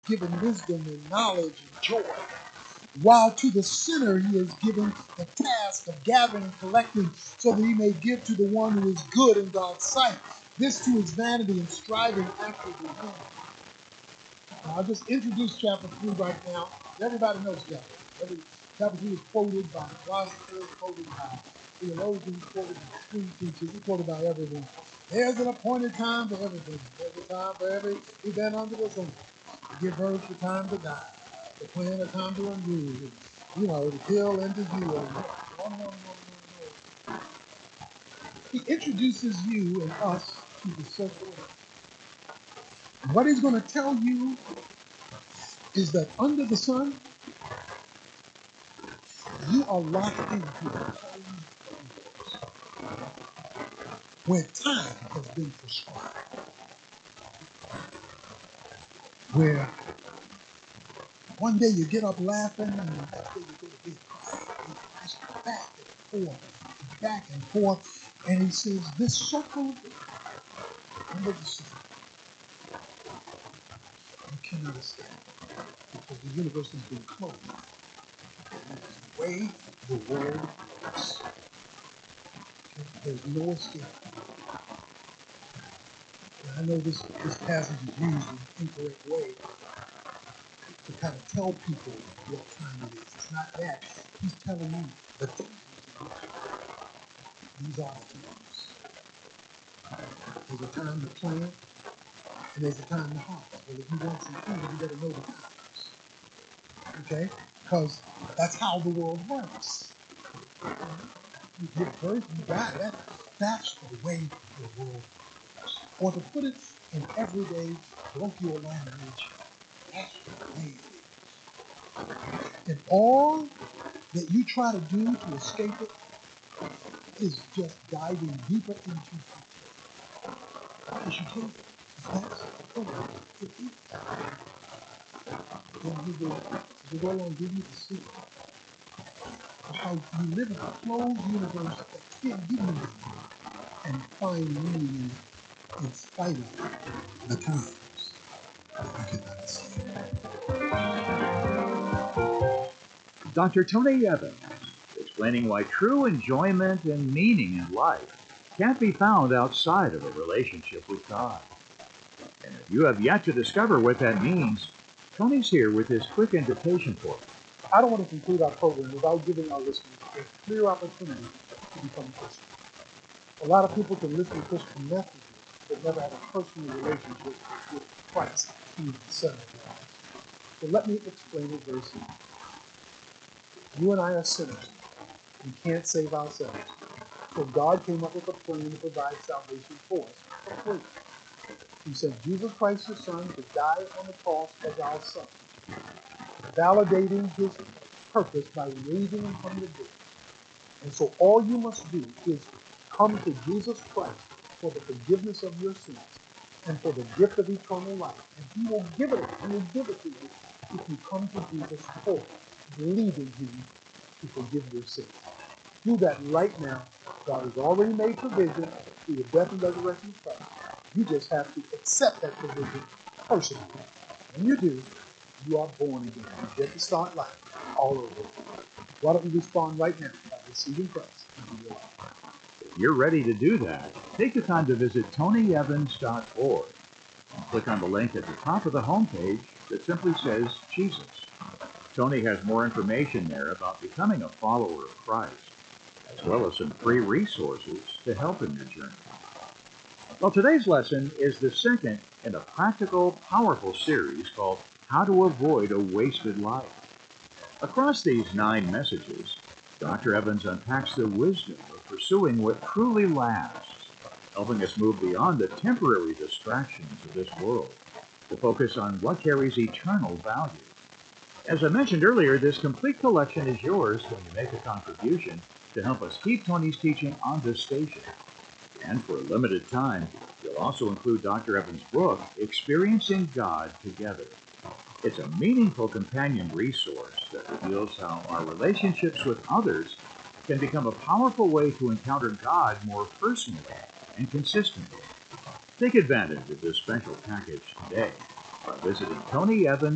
given wisdom and knowledge and joy, while to the sinner he has given the task of gathering and collecting so that he may give to the one who is good in God's sight. This too is vanity and striving after the wind. Now, I'll just introduce chapter 3 right now. Everybody knows chapter 3. Chapter 3 is quoted by philosophers, quoted by theologians, quoted by school teachers, it's quoted by everyone. There's an appointed time for everything. There's a time for every event under the sun. To give birth, the time to die. To plan, a time to undo. To kill and to heal. No. He introduces you and us to the circle of life. What he's going to tell you is that under the sun, you are locked into a time where time has been prescribed, where one day you get up laughing and the next day you go to bed crying. You just back and forth, and he says, this circle under the sun, you cannot escape because the universe has been closed. And it's the way the world works. There's no escape. And I know this passage is used in an incorrect way to kind of tell people what time it is. It's not that. He's telling you the times. These are the times. There's a time to plant, and there's a time to harvest. Well, if you want some food, you got to know the times. Okay? Because that's how the world works. You give birth, you die. That's the way the world works. Or to put it in everyday colloquial language, that's the way it is. And all that you try to do to escape it is just diving deeper into it. Because you can't. That's the way it is. And he will go on give you the secret of how you live in a closed universe that can't give you meaning and find meaning in spite of the times that you cannot see. Dr. Tony Evans, explaining why true enjoyment and meaning in life can't be found outside of a relationship with God. And if you have yet to discover what that means, Tony's here with his quick invitation for you. I don't want to conclude our program without giving our listeners a clear opportunity to become a Christian. A lot of people can listen to Christian messages but never have a personal relationship with Christ in the center of their lives. So let me explain it very simply. You and I are sinners. We can't save ourselves. So God came up with a plan to provide salvation for us for free. He sent Jesus Christ, his son, to die on the cross as our substitute, validating his purpose by raising him from the dead. And so all you must do is come to Jesus Christ for the forgiveness of your sins and for the gift of eternal life. And he will give it. He will give it to you if you come to Jesus for believing him to forgive your sins. Do that right now. God has already made provision through the death and resurrection of Christ. You just have to accept that provision personally. When you do, you are born again. You get to start life all over again. Why don't you respond right now by receiving Christ into your life? If you're ready to do that, take the time to visit tonyevans.org and click on the link at the top of the homepage that simply says Jesus. Tony has more information there about becoming a follower of Christ, as well as some free resources to help in your journey. Well, today's lesson is the second in a practical, powerful series called How to Avoid a Wasted Life. Across these 9 messages, Dr. Evans unpacks the wisdom of pursuing what truly lasts, helping us move beyond the temporary distractions of this world to focus on what carries eternal value. As I mentioned earlier, this complete collection is yours when you make a contribution to help us keep Tony's teaching on this station. And for a limited time, you'll also include Dr. Evans' book, Experiencing God Together. It's a meaningful companion resource that reveals how our relationships with others can become a powerful way to encounter God more personally and consistently. Take advantage of this special package today by visiting Tony Evans.